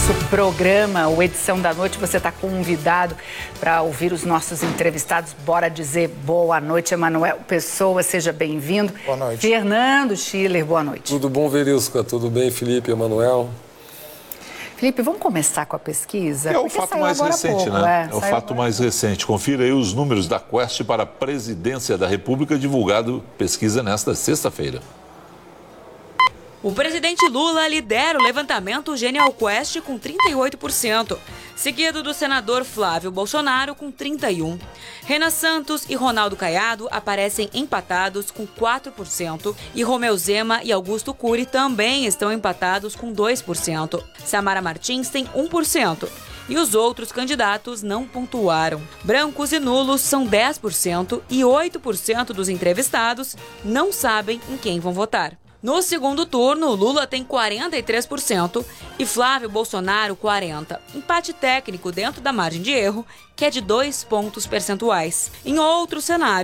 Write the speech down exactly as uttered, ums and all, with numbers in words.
nosso programa, o Edição da Noite, você está convidado para ouvir os nossos entrevistados. Bora dizer boa noite, Emanuel Pessoa, seja bem-vindo. Boa noite. Fernando Schiller, boa noite. Tudo bom, Verilska? Tudo bem, Felipe, Emanuel? Felipe, vamos começar com a pesquisa? É o fato mais recente, pouco, né? É, é o fato mais recente. Confira aí os números da Quest para a Presidência da República, divulgado pesquisa nesta sexta-feira. O presidente Lula lidera o levantamento Genial Quest com trinta e oito por cento, seguido do senador Flávio Bolsonaro com trinta e um por cento. Renan Santos e Ronaldo Caiado aparecem empatados com quatro por cento e Romeu Zema e Augusto Cury também estão empatados com dois por cento. Samara Martins tem um por cento. E os outros candidatos não pontuaram. Brancos e nulos são dez por cento e oito por cento dos entrevistados não sabem em quem vão votar. No segundo turno, Lula tem quarenta e três por cento e Flávio Bolsonaro quarenta por cento. Empate técnico dentro da margem de erro, que é de dois pontos percentuais. Em outro cenário,